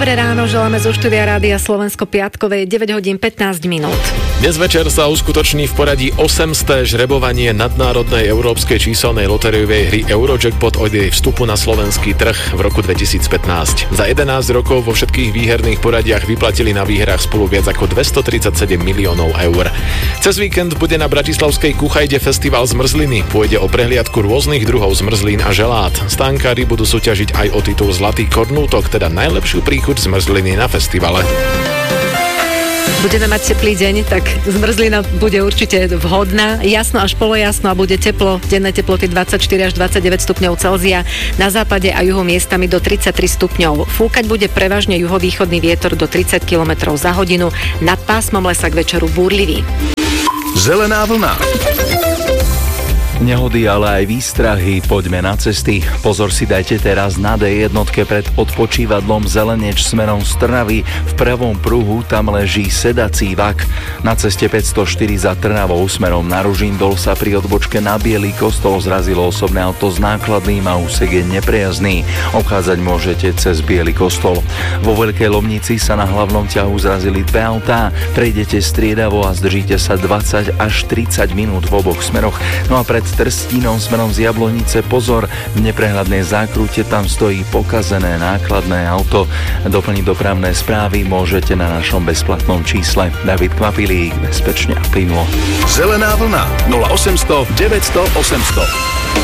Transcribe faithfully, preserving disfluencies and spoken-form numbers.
Dobré ráno, želáme zo štúdia Rádia Slovensko piatkové deväť hodín pätnásť minút. Dnes večer sa uskutoční v poradí osemsté žrebovanie nadnárodnej európskej číselnej lotériovej hry Eurojackpot od jej vstupu na slovenský trh v roku dvetisícpätnásť. Za jedenásť rokov vo všetkých výherných poradiach vyplatili na výhrách spolu viac ako dvestotridsaťsedem miliónov eur. Cez víkend bude na bratislavskej Kuchajde festival zmrzliny. Pôjde o prehliadku rôznych druhov zmrzlín a želát. Stánkári budú súťažiť aj o titul Zlatý kornútok, teda najlepšiu príchuť zmrzliny na festivale. Budeme mať teplý deň, tak zmrzlina bude určite vhodná. Jasno až polojasno a bude teplo. Denné teploty dvadsaťštyri až dvadsaťdeväť stupňov Celzia. Na západe a juhu miestami do tridsaťtri stupňov. Fúkať bude prevažne juhovýchodný vietor do tridsať kilometrov za hodinu. Nad pásmom lesa k večeru búrlivý. Zelená vlna. Nehody, ale aj výstrahy, poďme na cesty. Pozor si dajte teraz na dé jednotke pred odpočívadlom Zeleneč smerom z Trnavy. V pravom pruhu tam leží sedací vak. Na ceste päťstoštyri za Trnavou smerom na Ružindol sa pri odbočke na Bielý Kostol zrazilo osobné auto s nákladným a úsek je neprejazný. Obchádzať môžete cez Bielý Kostol. Vo Veľkej Lomnici sa na hlavnom ťahu zrazili dve autá. Prejdete striedavo a zdržíte sa dvadsať až tridsať minút v oboch smeroch. No a pred Trstínom smerom z Jablonice pozor, v neprehľadnej zákrute tam stojí pokazené nákladné auto. Doplniť dopravné správy môžete na našom bezplatnom čísle. David Kvapilík, bezpečne a plynulo. Zelená vlna nula osemsto deväťsto osemsto.